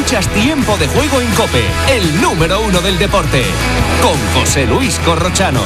Escuchas Tiempo de Juego en COPE, el número 1 del deporte, con José Luis Corrochano.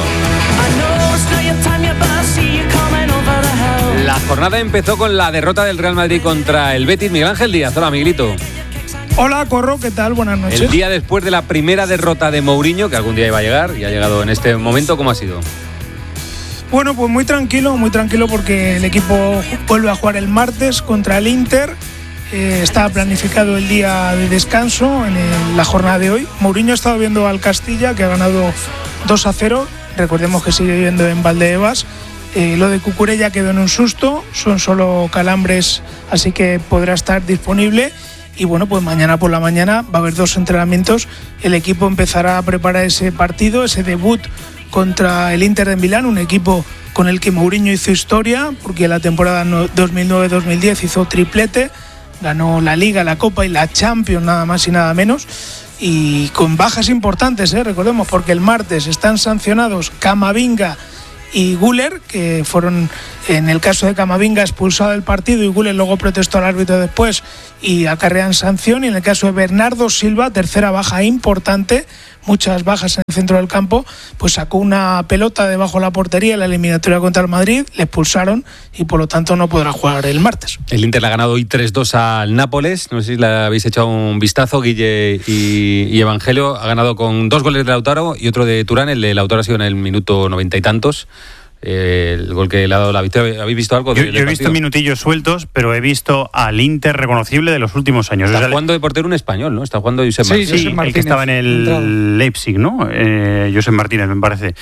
La jornada empezó con la derrota del Real Madrid contra el Betis. Miguel Ángel Díaz, hola Miguelito. Hola Corro, ¿qué tal? Buenas noches. El día después de la primera derrota de Mourinho, que algún día iba a llegar y ha llegado en este momento, ¿cómo ha sido? Bueno, pues muy tranquilo porque el equipo vuelve a jugar el martes contra el Inter. Está planificado el día de descanso en la jornada de hoy. Mourinho ha estado viendo al Castilla, que ha ganado 2-0. Recordemos que sigue viviendo en Valdebebas. Lo de Cucurella quedó en un susto, son solo calambres, así que podrá estar disponible. Y bueno, pues mañana por la mañana va a haber 2 entrenamientos. El equipo empezará a preparar ese partido, ese debut contra el Inter de Milán, un equipo con el que Mourinho hizo historia, porque la temporada 2009-2010 hizo triplete, ganó la Liga, la Copa y la Champions, nada más y nada menos, y con bajas importantes, recordemos, porque el martes están sancionados Camavinga y Güler, que fueron, en el caso de Camavinga, expulsado del partido, y Güler luego protestó al árbitro después y acarrean sanción. Y en el caso de Bernardo Silva, tercera baja importante, muchas bajas en el centro del campo, pues sacó una pelota debajo de la portería en la eliminatoria contra el Madrid, le expulsaron y por lo tanto no podrá jugar el martes. El Inter le ha ganado hoy 3-2 al Nápoles, no sé si le habéis echado un vistazo, Guille y Evangelio. Ha ganado con 2 goles de Lautaro y otro de Turán. El de Lautaro ha sido en el minuto 90 y tantos. El gol que le ha dado la victoria. ¿Habéis visto algo? Yo he visto minutillos sueltos, pero he visto al Inter reconocible de los últimos años. Está jugando de portero un español, ¿no? Está jugando Josep Martínez. Sí, el que estaba en el Leipzig, ¿no? Josep Martínez, me parece.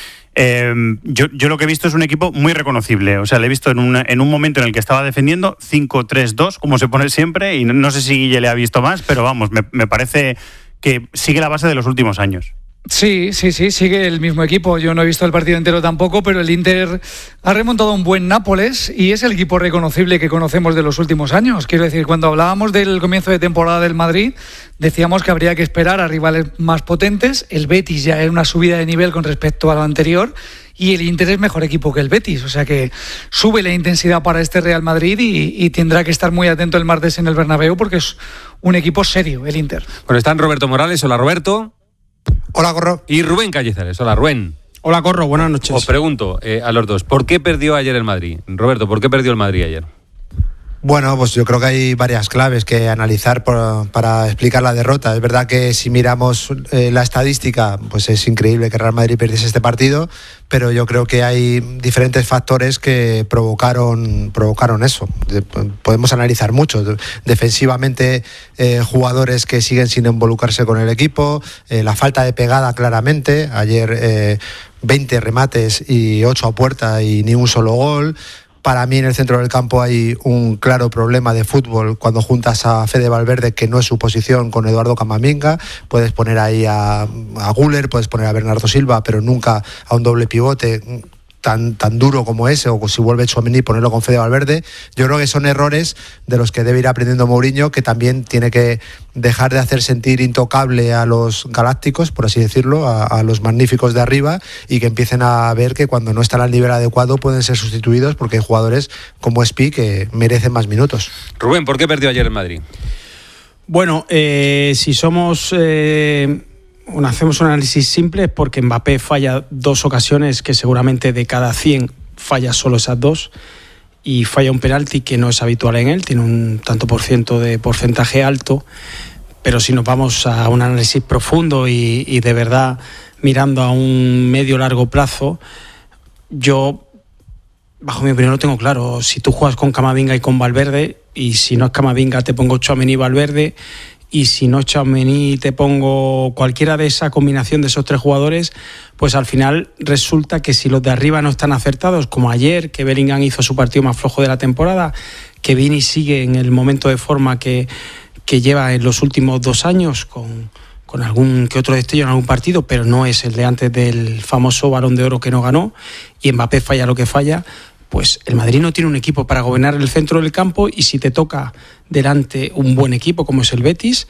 Yo lo que he visto es un equipo muy reconocible. O sea, le he visto en un momento en el que estaba defendiendo 5-3-2, como se pone siempre, y no sé si Guille le ha visto más, pero vamos, me parece que sigue la base de los últimos años. Sí, sigue el mismo equipo. Yo no he visto el partido entero tampoco, pero el Inter ha remontado un buen Nápoles y es el equipo reconocible que conocemos de los últimos años. Quiero decir, cuando hablábamos del comienzo de temporada del Madrid, decíamos que habría que esperar a rivales más potentes. El Betis ya era una subida de nivel con respecto a lo anterior y el Inter es mejor equipo que el Betis. O sea que sube la intensidad para este Real Madrid y tendrá que estar muy atento el martes en el Bernabéu porque es un equipo serio el Inter. Bueno, están Roberto Morales. Hola, Roberto. Hola, Corro. Y Rubén Cañizares. Hola, Rubén. Hola, Corro, buenas noches. Os pregunto a los dos, ¿por qué perdió ayer el Madrid? Roberto, ¿por qué perdió el Madrid ayer? Bueno, pues yo creo que hay varias claves que analizar para explicar la derrota. Es verdad que si miramos la estadística, pues es increíble que Real Madrid perdiese este partido, pero yo creo que hay diferentes factores que provocaron eso. Podemos analizar mucho. Defensivamente, jugadores que siguen sin involucrarse con el equipo, la falta de pegada claramente. Ayer 20 remates y 8 a puerta y ni un solo gol. Para mí en el centro del campo hay un claro problema de fútbol cuando juntas a Fede Valverde, que no es su posición, con Eduardo Camavinga. Puedes poner ahí a Güler, puedes poner a Bernardo Silva, pero nunca a un doble pivote tan duro como ese, o si vuelve Tchouaméni ponerlo con Fede Valverde. Yo creo que son errores de los que debe ir aprendiendo Mourinho, que también tiene que dejar de hacer sentir intocable a los galácticos, por así decirlo, a los magníficos de arriba, y que empiecen a ver que cuando no están al nivel adecuado pueden ser sustituidos, porque hay jugadores como Espi que merecen más minutos. Rubén, ¿por qué perdió ayer el Madrid? Bueno, si somos... hacemos un análisis simple, es porque Mbappé falla 2 ocasiones que seguramente de cada 100 falla solo esas 2, y falla un penalti que no es habitual en él, tiene un tanto por ciento de porcentaje alto. Pero si nos vamos a un análisis profundo y de verdad mirando a un medio largo plazo, yo, bajo mi opinión, lo tengo claro. Si tú juegas con Camavinga y con Valverde, y si no es Camavinga te pongo Tchouaméni y Valverde, y si no Tchouaméni te pongo cualquiera de esa combinación de esos 3 jugadores, pues al final resulta que si los de arriba no están acertados, como ayer, que Bellingham hizo su partido más flojo de la temporada, que Vini sigue en el momento de forma que lleva en los últimos 2 años, con algún que otro destello en algún partido, pero no es el de antes del famoso Balón de Oro que no ganó, y Mbappé falla lo que falla, pues el Madrid no tiene un equipo para gobernar el centro del campo, y si te toca delante un buen equipo como es el Betis,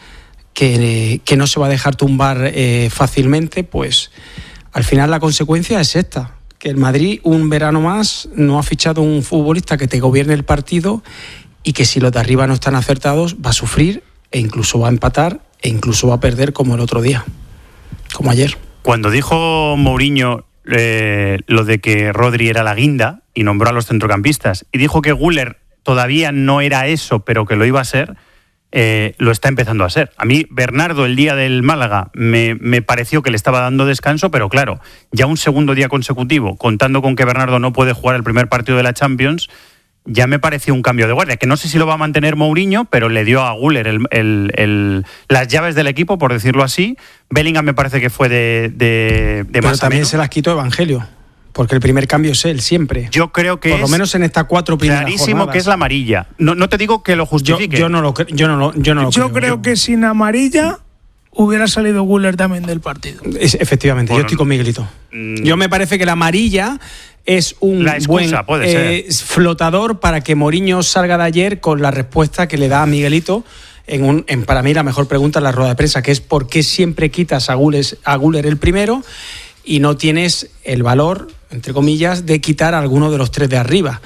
que no se va a dejar tumbar fácilmente, pues al final la consecuencia es esta, que el Madrid un verano más no ha fichado un futbolista que te gobierne el partido, y que si los de arriba no están acertados va a sufrir e incluso va a empatar e incluso va a perder como el otro día, como ayer. Cuando dijo Mourinho lo de que Rodri era la guinda y nombró a los centrocampistas y dijo que Güler todavía no era eso, pero que lo iba a ser, lo está empezando a ser. A mí Bernardo el día del Málaga me pareció que le estaba dando descanso, pero claro, ya un segundo día consecutivo, contando con que Bernardo no puede jugar el primer partido de la Champions, ya me pareció un cambio de guardia, que no sé si lo va a mantener Mourinho, pero le dio a Güler las llaves del equipo, por decirlo así. Bellingham me parece que fue de pero más a también menos. se las quitó Evangelio, porque el primer cambio es él siempre. Yo creo que por lo menos en estas 4 primeras clarísimo jornadas. Que es la amarilla. No te digo que lo justifique. Yo no lo creo. Yo creo que sin amarilla hubiera salido Güler también del partido. Efectivamente, Bueno, yo estoy con Miguelito. Yo me parece que la amarilla es un la excusa, buen puede ser. flotador para que Mourinho salga de ayer con la respuesta que le da a Miguelito para mí la mejor pregunta en la rueda de prensa, que es ¿por qué siempre quitas a Güler el primero y no tienes el valor, entre comillas, de quitar a alguno de los 3 de arriba?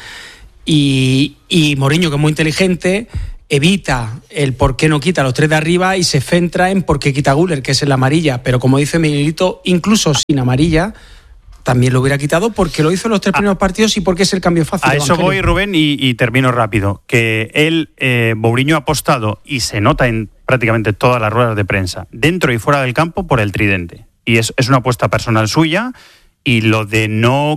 Y Mourinho, que es muy inteligente, evita el por qué no quita a los 3 de arriba y se centra en por qué quita a Güler, que es en la amarilla. Pero como dice Miguelito, incluso sin amarilla también lo hubiera quitado porque lo hizo en los 3 primeros partidos y porque es el cambio fácil. A eso voy, Rubén, y termino rápido. Que Mourinho ha apostado, y se nota en prácticamente todas las ruedas de prensa, dentro y fuera del campo, por el tridente. Y es una apuesta personal suya, y lo de no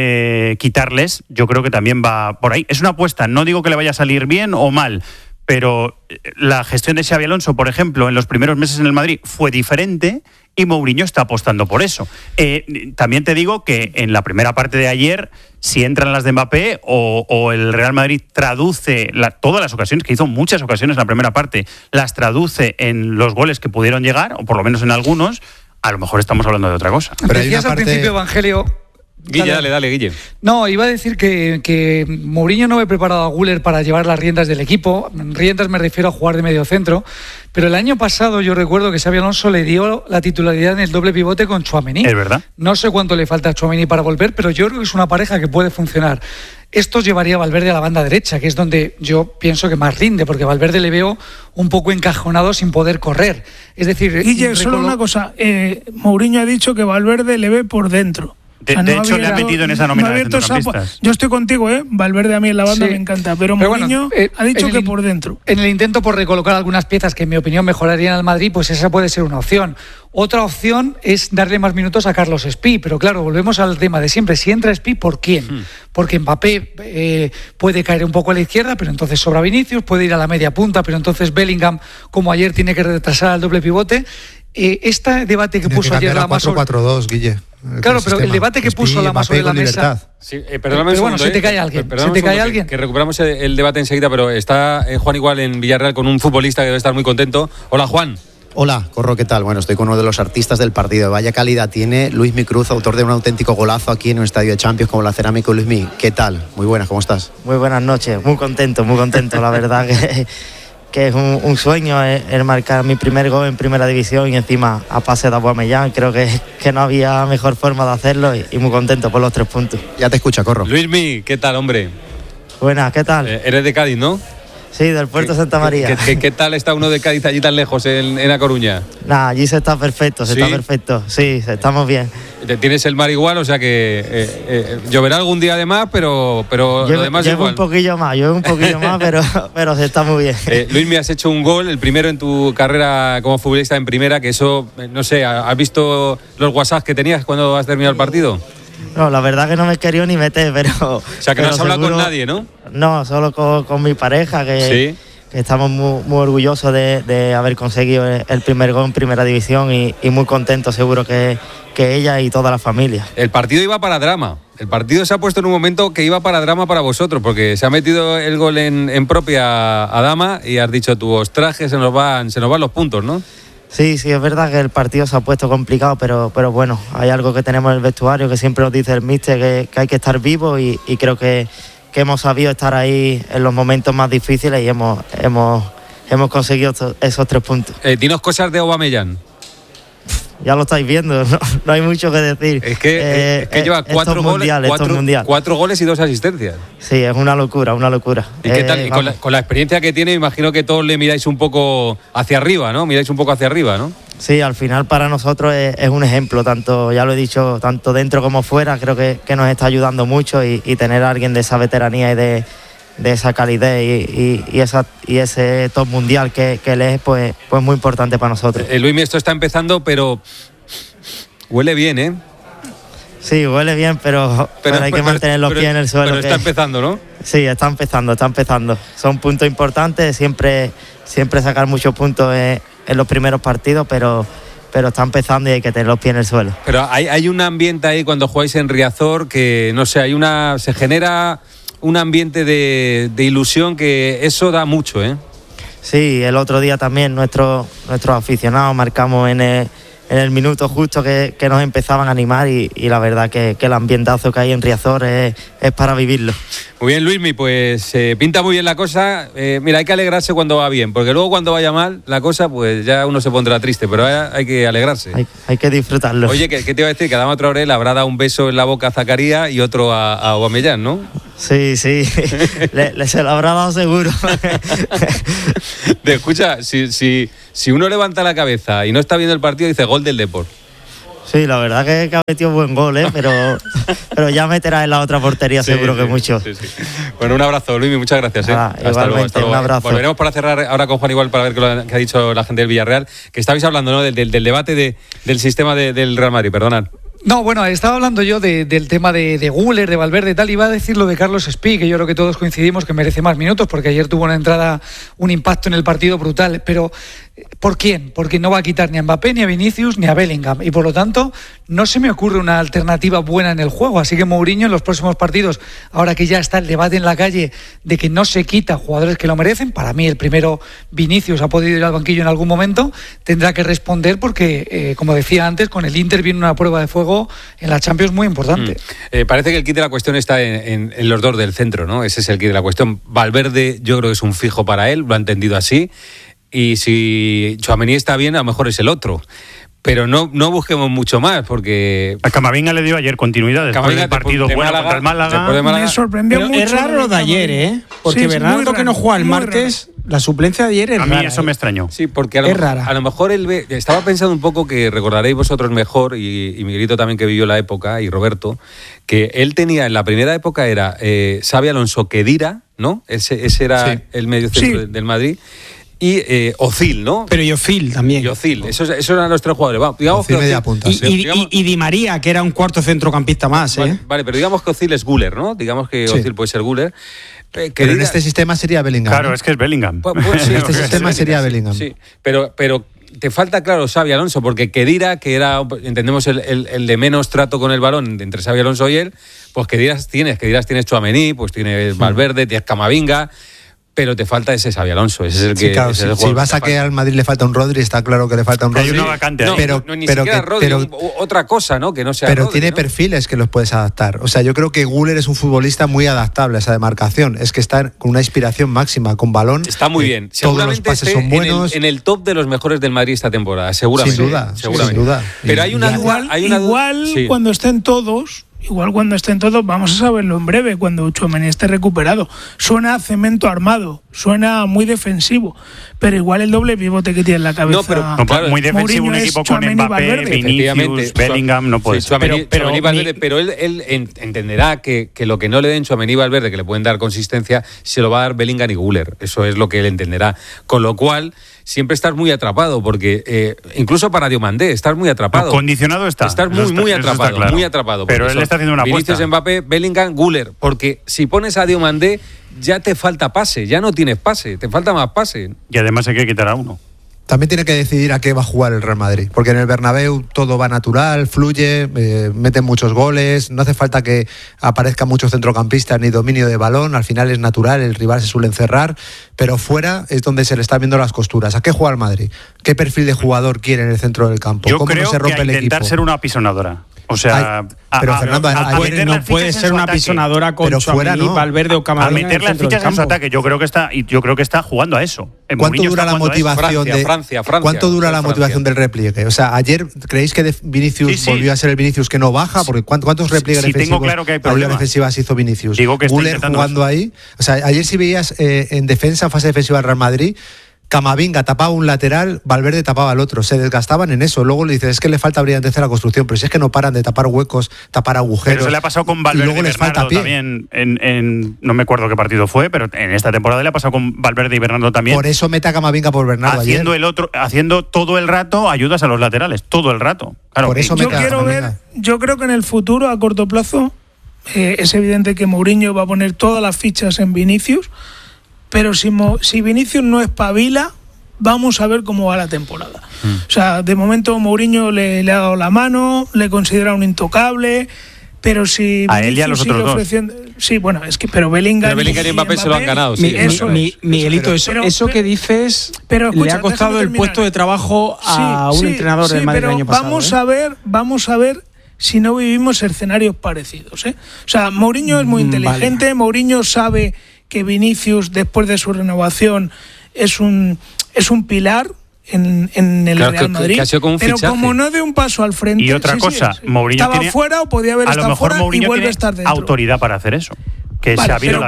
quitarles, yo creo que también va por ahí. Es una apuesta, no digo que le vaya a salir bien o mal, pero la gestión de Xabi Alonso, por ejemplo, en los primeros meses en el Madrid fue diferente y Mourinho está apostando por eso. También te digo que en la primera parte de ayer, si entran las de Mbappé o el Real Madrid traduce todas las ocasiones, que hizo muchas ocasiones en la primera parte, las traduce en los goles que pudieron llegar, o por lo menos en algunos, a lo mejor estamos hablando de otra cosa. Pero decías al principio, Evangelio... Guille, dale, Guille. No, iba a decir que Mourinho no había preparado a Güler para llevar las riendas del equipo. Riendas me refiero a jugar de medio centro. Pero el año pasado yo recuerdo que Xabi Alonso le dio la titularidad en el doble pivote con Tchouaméni. Es verdad. No sé cuánto le falta a Tchouaméni para volver, pero yo creo que es una pareja que puede funcionar. Esto llevaría a Valverde a la banda derecha, que es donde yo pienso que más rinde, porque Valverde le veo un poco encajonado sin poder correr. Es decir... Guille, solo una cosa. Mourinho ha dicho que Valverde le ve por dentro. De hecho, le ha metido en esa nómina de centrocampistas. Yo estoy contigo, Valverde a mí en la banda me encanta, pero Mourinho ha dicho que por dentro. En el intento por recolocar algunas piezas que en mi opinión mejorarían al Madrid, pues esa puede ser una opción. Otra opción es darle más minutos a Carlos Espí, pero claro, volvemos al tema de siempre. Si entra Espí, ¿por quién? Porque Mbappé puede caer un poco a la izquierda, pero entonces sobra Vinicius, puede ir a la media punta, pero entonces Bellingham, como ayer, tiene que retrasar al doble pivote. Este debate que puso ayer la más 4-4-2, Guille. Claro, pero el debate que puso la más sobre la mesa. Sí, perdóname un segundo, se te cae alguien. Que recuperamos el debate enseguida, pero está Juan igual en Villarreal con un futbolista que debe estar muy contento. Hola, Juan. Hola, Corro, ¿qué tal? Bueno, estoy con uno de los artistas del partido. Vaya calidad tiene Luismi Cruz, autor de un auténtico golazo aquí en un estadio de Champions como la Cerámica. Luismi, ¿qué tal? Muy buenas, ¿cómo estás? Muy buenas noches, muy contento, la verdad que es un sueño el marcar mi primer gol en primera división y encima a pase de Aubameyang. Creo que no había mejor forma de hacerlo y muy contento por los 3 puntos. Ya te escucha, Corro. Luismi, ¿qué tal, hombre? Buenas, ¿qué tal? Eres de Cádiz, ¿no? Sí, del puerto Santa María. ¿Qué tal está uno de Cádiz allí tan lejos, en A Coruña? Nah, allí se está perfecto, está perfecto. Sí, estamos bien. Tienes el mar igual, o sea que lloverá algún día de más, pero lo demás igual. Un poquillo más, pero se está muy bien. Luis, me has hecho un gol, el primero en tu carrera como futbolista en primera, que eso, no sé, ¿has visto los WhatsApp que tenías cuando has terminado el partido? No, la verdad que no me he querido ni meter, pero... O sea, que no has hablado con nadie, ¿no? No, solo con mi pareja, que estamos muy orgullosos de haber conseguido el primer gol en primera división y muy contentos seguro que ella y toda la familia. El partido iba para drama. El partido se ha puesto en un momento que iba para drama para vosotros, porque se ha metido el gol en propia Adama y has dicho tú, ostras, que se nos van los puntos, ¿no? Sí, es verdad que el partido se ha puesto complicado, pero bueno, hay algo que tenemos en el vestuario que siempre nos dice el míster, que hay que estar vivo y creo que hemos sabido estar ahí en los momentos más difíciles y hemos conseguido esos 3 puntos. Dinos cosas de Aubameyang. ya lo estáis viendo, no hay mucho que decir. Es que lleva 4 goles y 2 asistencias. Sí, es una locura. ¿Y qué tal? Y con la experiencia que tiene, imagino que todos le miráis un poco hacia arriba, ¿no? ¿no? Sí, al final para nosotros es un ejemplo, tanto, ya lo he dicho, tanto dentro como fuera, creo que nos está ayudando mucho y tener a alguien de esa veteranía y de esa calidez y ese top mundial que él es, pues muy importante para nosotros. Luismi, esto está empezando, pero huele bien, ¿eh? Sí, huele bien, pero hay que mantener los pies en el suelo. Pero está empezando, ¿no? Sí, está empezando. Son puntos importantes, siempre sacar muchos puntos en los primeros partidos, pero está empezando y hay que tener los pies en el suelo. Pero hay un ambiente ahí cuando jugáis en Riazor que, no sé, se genera un ambiente de ilusión que eso da mucho, ¿eh? Sí, el otro día también nuestros aficionados marcamos en el minuto justo que nos empezaban a animar y la verdad que el ambientazo que hay en Riazor es para vivirlo. Muy bien, Luismi, pues pinta muy bien la cosa. Mira, hay que alegrarse cuando va bien, porque luego cuando vaya mal la cosa, pues ya uno se pondrá triste, pero hay que alegrarse. Hay que disfrutarlo. Oye, ¿qué te iba a decir? Que Adama Traoré le habrá dado un beso en la boca a Zakaria y otro a Aubameyang, ¿no? Sí, se lo habrá dado seguro. Escucha, si uno levanta la cabeza y no está viendo el partido, dice gol del Depor. Sí, la verdad que ha metido buen gol, pero ya meterá en la otra portería seguro que mucho. Sí. Bueno, un abrazo, Luismi, muchas gracias. Hasta luego. Un abrazo. Volveremos para cerrar ahora con Juan Igual para ver qué ha dicho la gente del Villarreal, que estabais hablando, ¿no? del debate del sistema del Real Madrid, perdonad. No, bueno, estaba hablando yo del tema de Güler, de Valverde y tal. Iba a decir lo de Carlos Espí, que yo creo que todos coincidimos que merece más minutos, porque ayer tuvo una entrada, un impacto en el partido brutal. Pero, ¿por quién? Porque no va a quitar ni a Mbappé, ni a Vinicius, ni a Bellingham. Y por lo tanto, no se me ocurre una alternativa buena en el juego. Así que Mourinho en los próximos partidos, ahora que ya está el debate en la calle de que no se quita jugadores que lo merecen, para mí el primero, Vinicius, ha podido ir al banquillo en algún momento, tendrá que responder porque, como decía antes, con el Inter viene una prueba de fuego en la Champions muy importante. Parece que el kit de la cuestión está en los dos del centro, ¿no? Ese es el kit de la cuestión. Valverde yo creo que es un fijo para él, lo ha entendido así, y si Tchouaméni está bien, a lo mejor es el otro. Pero no busquemos mucho más, porque... A Camavinga le dio ayer continuidad después del partido bueno contra el Málaga. Me sorprendió mucho. Es raro lo de ayer, ¿eh? Porque Bernardo, que no juega el martes, la suplencia de ayer es rara. A mí eso me extrañó. Sí, porque a lo mejor estaba pensando un poco que recordaréis vosotros mejor, y Miguelito también, que vivió la época, y Roberto, que él tenía en la primera época era Xabi Alonso, Khedira, ¿no? Ese era el medio centro del Madrid. Y Ozil, ¿no? Pero y Ozil también. Y Ozil, esos eran los tres jugadores. Digamos Ozil media punta. Y Di María, que era un cuarto centrocampista más, ¿eh? Vale, pero digamos que Ozil es Güler, ¿no? Digamos que Ozil puede ser Güler. Pero en este sistema sería Bellingham. Claro, es que es Bellingham. En este sistema sería Bellingham. Sí, pero te falta, claro, Xabi Alonso, porque Khedira, que era, entendemos, el de menos trato con el balón entre Xabi Alonso y él, pues Khediras tienes Tchouaméni, pues tienes Valverde, tienes Camavinga, pero te falta ese Xabi Alonso. Ese es el que. Sí, claro, si vas a que al Madrid le falta un Rodri, está claro que le falta un Rodri. Hay una vacante. No, ni siquiera Rodri, otra cosa, ¿no? Que no sea Pero Rodri, tiene ¿no? perfiles que los puedes adaptar. O sea, yo creo que Güler es un futbolista muy adaptable a esa demarcación. Es que está con una inspiración máxima, con balón. Está muy bien. Todos los pases son buenos. En el top de los mejores del Madrid esta temporada, seguramente. Sin duda. Pero hay una igual sí. Cuando estén todos, vamos a saberlo en breve, cuando Tchouaméni esté recuperado. Suena a cemento armado, suena muy defensivo, pero igual el doble pivote que tiene en la cabeza. Claro, muy defensivo un equipo con Mbappé, Vinicius, Bellingham, no puede ser. Pero él entenderá que lo que no le den Tchouaméni y Valverde, que le pueden dar consistencia, se lo va a dar Bellingham y Güler. Eso es lo que él entenderá. Con lo cual, siempre estás muy atrapado, porque incluso para Diomandé estás muy atrapado. Condicionado está. Estás muy atrapado, claro. Muy atrapado. Pero él está haciendo una apuesta. Vinicius, Mbappé, Bellingham, Güler, porque si pones a Diomandé ya te falta pase, ya no tienes pase, te falta más pase. Y además hay que quitar a uno. También tiene que decidir a qué va a jugar el Real Madrid, porque en el Bernabéu todo va natural, fluye, meten muchos goles, no hace falta que aparezcan muchos centrocampistas ni dominio de balón, al final es natural, el rival se suele encerrar, pero fuera es donde se le están viendo las costuras. ¿A qué juega el Madrid? ¿Qué perfil de jugador quiere en el centro del campo? Yo ¿Cómo creo no se rompe que a el intentar equipo? ser una apisonadora. O sea, pero Fernando, no puede ser una pisonadora con Tchouaméni, Valverde o Camavinga. A meter las fichas en su ataque. Yo creo que está jugando a eso. ¿Cuánto dura la motivación ¿Cuánto dura la motivación del repliegue? O sea, ayer ¿creéis que Vinicius volvió a ser el Vinicius que no baja? Porque ¿cuántos repliegues defensivos tengo claro que hay problemas defensivas hizo Vinicius? Digo que Müller jugando ahí. O sea, ayer si veías en defensa, en fase defensiva del Real Madrid, Camavinga tapaba un lateral, Valverde tapaba al otro, se desgastaban en eso. Luego le dices, es que le falta brillantez a la construcción, pero si es que no paran de tapar huecos, tapar agujeros. Pero eso le ha pasado con Valverde y Bernardo también, no me acuerdo qué partido fue, pero en esta temporada le ha pasado con Valverde y Bernardo también. Por eso mete a Camavinga por Bernardo haciendo todo el rato ayudas a los laterales, todo el rato. Claro, por eso yo creo que en el futuro, a corto plazo, es evidente que Mourinho va a poner todas las fichas en Vinicius. Pero si Vinicius no espabila, vamos a ver cómo va la temporada. O sea, de momento Mourinho le ha dado la mano, le considera un intocable, pero si a él y a los otros dos. Sí, bueno, es que pero Bellingham y Mbappé se lo han ganado. Sí. Miguelito, eso que dices le ha costado el puesto de trabajo a un entrenador del Madrid el año pasado. Vamos a ver si no vivimos escenarios parecidos. O sea, Mourinho es muy inteligente, Mourinho sabe que Vinicius, después de su renovación, es un pilar en el Real Madrid, pero como no de un paso al frente. Y otra cosa, Mourinho estaba fuera o podía haber estado fuera y vuelve a estar dentro. Autoridad para hacer eso. Pero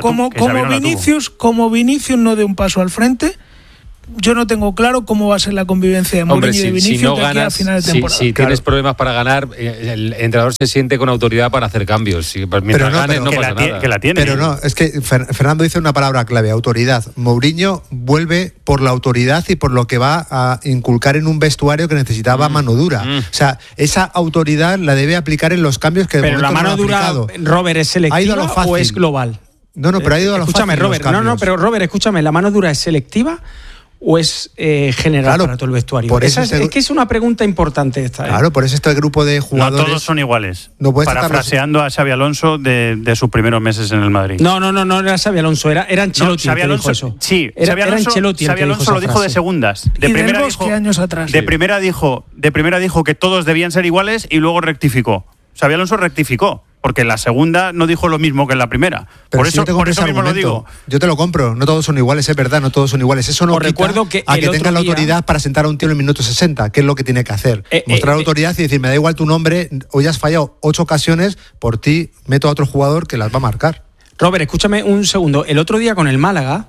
como Vinicius no de un paso al frente, yo no tengo claro cómo va a ser la convivencia de Mourinho y de Vinicius si no ganas, a final de temporada. Si tienes problemas para ganar, el entrenador se siente con autoridad para hacer cambios. Mientras ganes no pasa nada. Que la tiene. Pero no, es que Fernando dice una palabra clave, autoridad. Mourinho vuelve por la autoridad y por lo que va a inculcar en un vestuario que necesitaba mano dura. O sea, esa autoridad la debe aplicar en los cambios que de momento no ha aplicado. Pero la mano dura, Robert, ¿es selectiva o es global? No, pero ha ido a lo fácil. Escúchame, Robert. Pero Robert, escúchame, ¿la mano dura es selectiva o es general para todo el vestuario? Por eso es que es una pregunta importante esta. Claro, por eso este grupo de jugadores... No todos son iguales. Parafraseando a Xabi Alonso de sus primeros meses en el Madrid. No era Xabi Alonso, era Ancelotti el que dijo eso. Sí, era Ancelotti Xabi Alonso lo dijo de segundas. De primera dijo que todos debían ser iguales y luego rectificó. Xabi Alonso rectificó, porque en la segunda no dijo lo mismo que en la primera. Pero por eso mismo lo digo. Yo te lo compro, no todos son iguales, es verdad, no todos son iguales. Eso no recuerdo que tenga la autoridad para sentar a un tío en el minuto 60, que es lo que tiene que hacer. Mostrar autoridad y decir, me da igual tu nombre, hoy has fallado 8 ocasiones, por ti meto a otro jugador que las va a marcar. Robert, escúchame un segundo. El otro día con el Málaga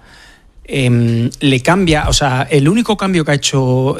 le cambia, o sea, el único cambio que ha hecho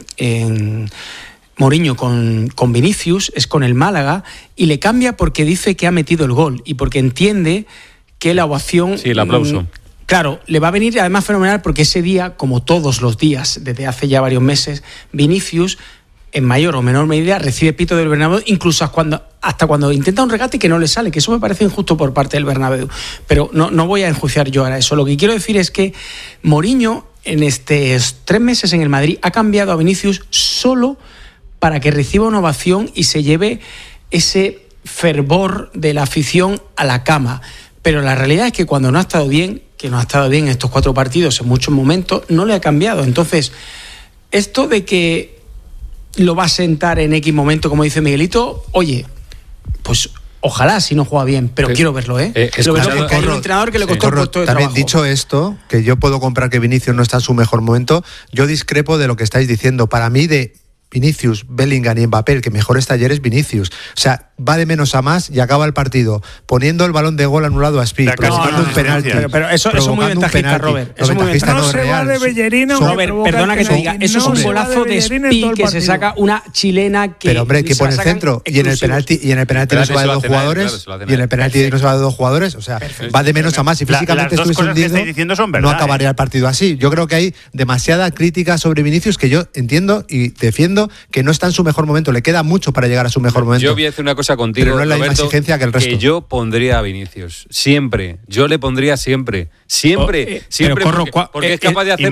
Mourinho con Vinicius es con el Málaga, y le cambia porque dice que ha metido el gol y porque entiende que la ovación... Sí, el aplauso. Claro, le va a venir además fenomenal porque ese día, como todos los días desde hace ya varios meses, Vinicius en mayor o menor medida recibe pito del Bernabéu, incluso hasta cuando intenta un regate que no le sale, que eso me parece injusto por parte del Bernabéu. Pero no voy a enjuiciar yo ahora eso. Lo que quiero decir es que Mourinho en estos 3 meses en el Madrid ha cambiado a Vinicius solo para que reciba una ovación y se lleve ese fervor de la afición a la cama. Pero la realidad es que cuando no ha estado bien, que no ha estado bien en estos 4 partidos en muchos momentos, no le ha cambiado. Entonces, esto de que lo va a sentar en X momento, como dice Miguelito, oye, pues ojalá si no juega bien, pero quiero verlo, Quiero verlo porque hay un entrenador que le costó el puesto de también trabajo. Dicho esto, que yo puedo comprar que Vinicius no está en su mejor momento, yo discrepo de lo que estáis diciendo. Para mí, de Vinicius, Bellingham y Mbappé, el que mejor está ayer es Vinicius. O sea, va de menos a más y acaba el partido poniendo el balón de gol anulado a Speed, provocando un penalti. Pero eso es muy ventajista, Robert. Eso no se va de Bellerino. Robert, perdona que te diga, eso es un golazo de Speed que se saca una chilena que... Pero hombre, que pone el centro y en el penalti no se va de 2 jugadores, y en el penalti no se va de 2 jugadores, o sea, va de menos a más y físicamente estuviese hundido, no acabaría el partido así. Yo creo que hay demasiada crítica sobre Vinicius que yo entiendo y defiendo que no está en su mejor momento, le queda mucho para llegar a su mejor momento. Yo voy a hacer una cosa contigo, pero no es la Roberto, misma exigencia que el resto. Que yo pondría a Vinicius, siempre, yo le pondría siempre, porque es capaz de hacer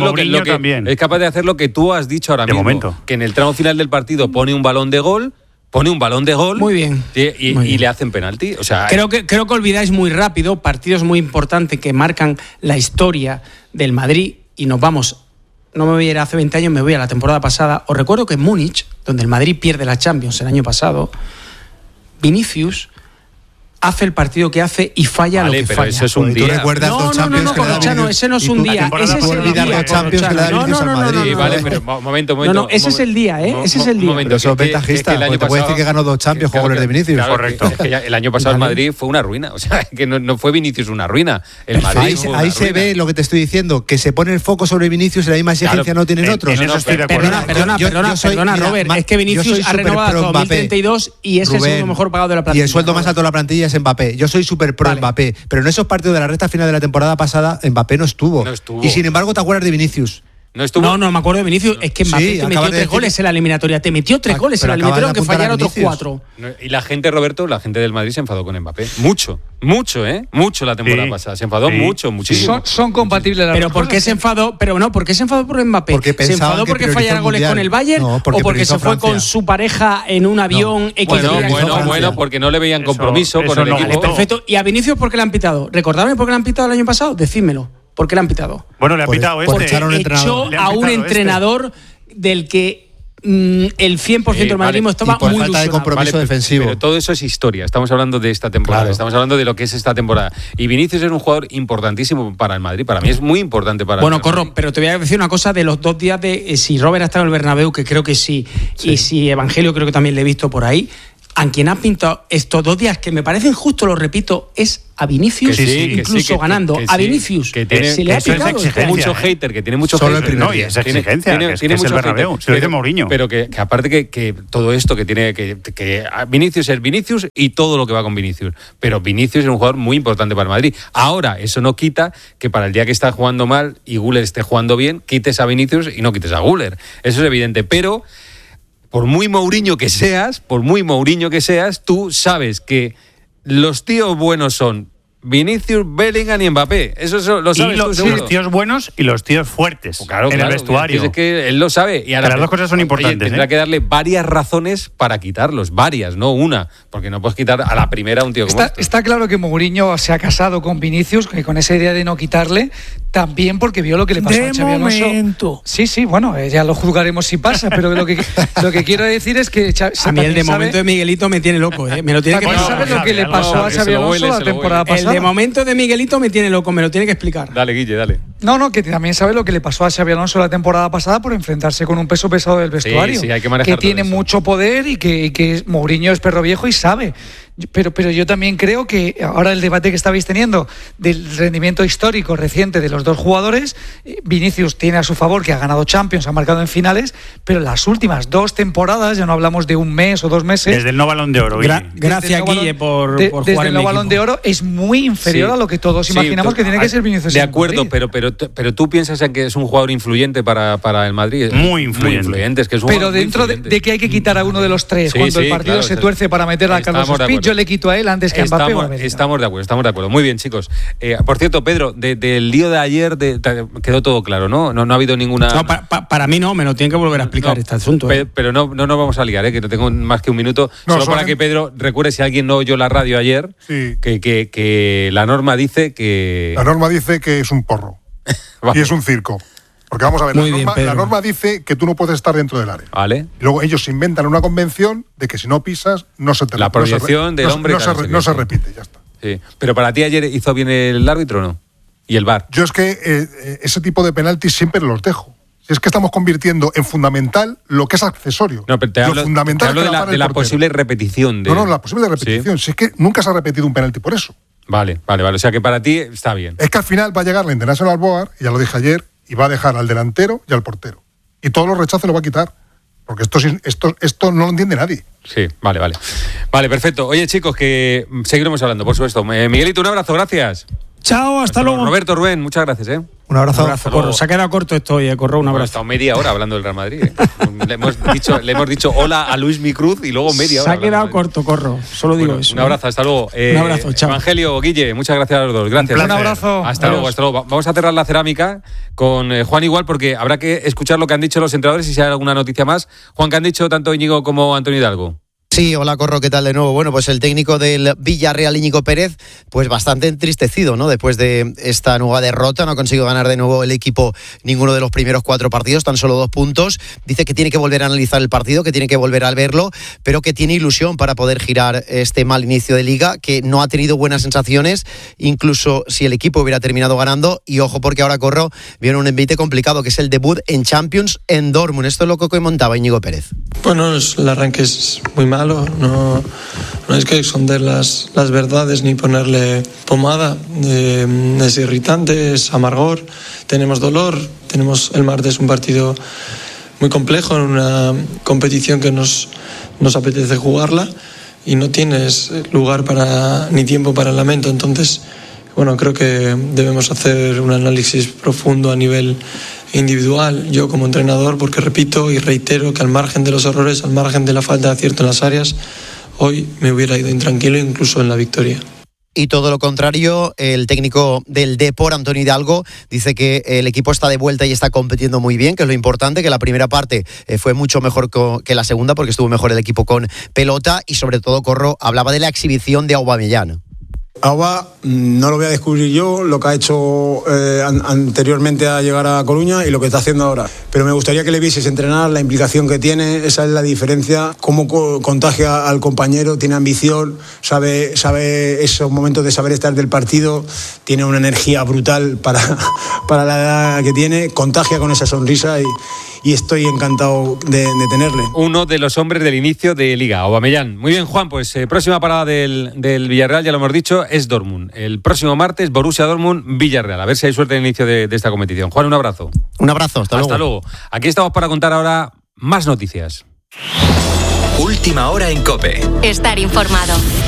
lo que tú has dicho ahora mismo, que en el tramo final del partido pone un balón de gol, muy bien, y le hacen penalti. O sea, creo que olvidáis muy rápido partidos muy importantes que marcan la historia del Madrid, y nos vamos. No me voy a ir hace 20 años, me voy a la temporada pasada. Os recuerdo que en Múnich, donde el Madrid pierde la Champions el año pasado, Vinicius hace el partido que hace y falla lo que pero falla. eso es un día. ¿Tú recuerdas dos Champions que le da Corrochano, Vinicius? ese no es un día. Ese es el día. Dos Champions que le da Vinicius al Madrid. Vale, pero momento. No, ese es el día, ¿eh? Ese es el día. Pero eso es ventajista. Porque te puedes decir que ganó 2 Champions con goles de Vinicius. Claro, correcto. Es que ya el año pasado el Madrid fue una ruina. O sea, que no fue Vinicius una ruina. El Madrid ahí se ve lo que te estoy diciendo, que se pone el foco sobre Vinicius y la misma exigencia no tienen otros. En eso estoy de acuerdo. Perdona, Robert. Es que Vinicius ha renovado hasta 2032 y es el segundo mejor pagado de la plantilla. Y el sueldo más alto de la plantilla es Mbappé. Yo soy súper pro Mbappé. Pero en esos partidos de la recta final de la temporada pasada, Mbappé no estuvo. Y sin embargo, ¿te acuerdas de Vinicius? ¿No estuvo? No me acuerdo de Vinicius. Es que Mbappé te metió 3 goles en la eliminatoria. Te metió 3 goles en la eliminatoria, aunque fallara otros 4. Y la gente, Roberto, la gente del Madrid se enfadó con Mbappé. Mucho la temporada pasada. Se enfadó muchísimo. Son compatibles las Pero dos ¿por qué cosas. se enfadó? Pero no, ¿por qué se enfadó por Mbappé? ¿Se enfadó porque fallara goles con el Bayern? No, ¿O porque se fue con su pareja en un avión? Bueno, porque no le veían compromiso con el equipo. Perfecto. ¿Y a Vinicius por qué le han pitado? ¿Recordadme por qué le han pitado el año pasado? Decídmelo. ¿Por qué le han pitado? Bueno, le ha pitado Echó a un entrenador del que el 100% del madridismo estaba por muy falta de compromiso defensivo. Pero todo eso es historia. Estamos hablando de esta temporada. Claro. Estamos hablando de lo que es esta temporada. Y Vinicius es un jugador importantísimo para el Madrid. Para mí es muy importante para el Madrid. Corro, pero te voy a decir una cosa de los 2 días de si Robert ha estado en el Bernabéu, que creo que sí, y si Evangelio creo que también le he visto por ahí. A quien ha pintado estos 2 días, que me parecen justo, lo repito, es a Vinicius, incluso ganando. A Vinicius se le ha picado. Mucho hater, que tiene mucho Solo hater. el primer No, y es exigencia, que es el Bernabéu. Se lo dice Mourinho. Pero que aparte que todo esto que tiene que Vinicius es Vinicius y todo lo que va con Vinicius. Pero Vinicius es un jugador muy importante para el Madrid. Ahora, eso no quita que para el día que está jugando mal y Güler esté jugando bien, quites a Vinicius y no quites a Güler. Eso es evidente. Pero por muy Mourinho que seas, tú sabes que los tíos buenos son Vinicius, Bellingham y Mbappé. Eso lo sabes tú, seguro. Los tíos buenos y los tíos fuertes en el vestuario. Es que él lo sabe. Y ahora, las dos cosas son importantes. Tendrá que darle varias razones para quitarlos. Varias, no una. Porque no puedes quitar a la primera a un tío como este. Está claro que Mourinho se ha casado con Vinicius, que con esa idea de no quitarle, también porque vio lo que le pasó a Xabi Alonso. Sí, bueno, ya lo juzgaremos si pasa, pero lo que quiero decir es que a mí el de momento de Miguelito me tiene loco, me lo tiene que explicar. ¿Sabes lo que le pasó a Xabi Alonso la temporada pasada? El de momento de Miguelito me tiene loco, me lo tiene que explicar. Dale, Guille, dale. No, que también sabe lo que le pasó a Xabi Alonso la temporada pasada por enfrentarse con un peso pesado del vestuario. Sí, hay que manejar que tiene mucho poder y que Mourinho es perro viejo y sabe. Pero yo también creo que ahora el debate que estabais teniendo del rendimiento histórico reciente de los dos jugadores, Vinicius tiene a su favor que ha ganado Champions, ha marcado en finales, pero las últimas 2 temporadas, ya no hablamos de un mes o 2 meses. Desde el no Balón de Oro. Gracias, Guille, por jugar desde el no Balón de Oro es muy inferior a lo que todos imaginamos que tiene que ser Vinicius. De acuerdo, pero tú piensas en que es un jugador influyente para el Madrid. Muy influyente. Es que es un pero dentro de que hay que quitar a uno de los 3 cuando el partido se tuerce para meter a Carlos Ospí, yo le quito a él antes que a Mbappé. Estamos de acuerdo. Muy bien, chicos. Por cierto, Pedro, del lío de ayer quedó todo claro, ¿no? No ha habido ninguna... No, para mí no, me lo tienen que volver a explicar este asunto. Pero no nos vamos a liar, que no tengo más que un minuto. Solo para que Pedro recuerde, si alguien no oyó la radio ayer, que la norma dice que... La norma dice que es un porro. Vale. Y es un circo. Porque vamos a ver, la norma dice que tú no puedes estar dentro del área. Vale. Y luego ellos inventan una convención de que si no pisas, no se te la proyección del hombre no se repite, ya está. Sí. Pero para ti ayer hizo bien el árbitro o no? ¿Y el VAR? Yo es que ese tipo de penaltis siempre los dejo. Si es que estamos convirtiendo en fundamental lo que es accesorio. No, pero te hablo de la posible repetición. No, la posible repetición. Si es que nunca se ha repetido un penalti por eso. Vale. O sea que para ti está bien. Es que al final va a llegar la International Board, y ya lo dije ayer, y va a dejar al delantero y al portero. Y todos los rechazos lo va a quitar. Porque esto no lo entiende nadie. Sí, vale. Vale, perfecto. Oye, chicos, que seguiremos hablando, por supuesto. Miguelito, un abrazo, gracias. Chao, hasta luego. Roberto, Rubén, muchas gracias, Un abrazo. Corro. Se ha quedado corto esto hoy, Corro, un abrazo. Ha estado media hora hablando del Real Madrid. Le hemos dicho hola a Luis Micruz y luego media hora. Se ha quedado corto, Corro. Solo digo eso. Un abrazo, hasta luego. Un abrazo, chao. Evangelio, Guille, muchas gracias a los dos. Gracias. Un abrazo. Hasta luego. Vamos a cerrar la cerámica con Juan igual, porque habrá que escuchar lo que han dicho los entrenadores y si hay alguna noticia más. Juan, ¿qué han dicho tanto Íñigo como Antonio Hidalgo? Sí, hola Corro, ¿qué tal de nuevo? Bueno, pues el técnico del Villarreal, Íñigo Pérez, pues bastante entristecido, ¿no? Después de esta nueva derrota, no ha conseguido ganar de nuevo el equipo ninguno de los primeros 4 partidos, tan solo 2 puntos. Dice que tiene que volver a analizar el partido, que tiene que volver a verlo, pero que tiene ilusión para poder girar este mal inicio de liga, que no ha tenido buenas sensaciones, incluso si el equipo hubiera terminado ganando. Y ojo, porque ahora Corro viene un envite complicado, que es el debut en Champions en Dortmund. Esto es lo que comentaba Íñigo Pérez. Bueno, el arranque es muy malo. No hay que esconder las verdades ni ponerle pomada. Es irritante, es amargor, tenemos dolor. Tenemos el martes un partido muy complejo en una competición que nos apetece jugarla y no tienes lugar ni tiempo para el lamento. Entonces, bueno, creo que debemos hacer un análisis profundo a nivel individual, yo como entrenador, porque repito y reitero que al margen de los errores, al margen de la falta de acierto en las áreas, hoy me hubiera ido intranquilo incluso en la victoria. Y todo lo contrario, el técnico del Depor, Antonio Hidalgo, dice que el equipo está de vuelta y está compitiendo muy bien, que es lo importante, que la primera parte fue mucho mejor que la segunda, porque estuvo mejor el equipo con pelota, y sobre todo Corro hablaba de la exhibición de Aubameyang. Auba no lo voy a descubrir yo, lo que ha hecho anteriormente a llegar a Coruña y lo que está haciendo ahora. Pero me gustaría que le vieses entrenar, la implicación que tiene, esa es la diferencia, cómo contagia al compañero, tiene ambición, sabe esos momentos de saber estar del partido, tiene una energía brutal para la edad que tiene, contagia con esa sonrisa y estoy encantado de tenerle. Uno de los hombres del inicio de Liga, Aubameyang. Muy bien, Juan, pues próxima parada del Villarreal, ya lo hemos dicho, es Dortmund. El próximo martes, Borussia Dortmund, Villarreal. A ver si hay suerte en el inicio de esta competición. Juan, un abrazo. Un abrazo, hasta luego. Aquí estamos para contar ahora más noticias. Última hora en COPE. Estar informado.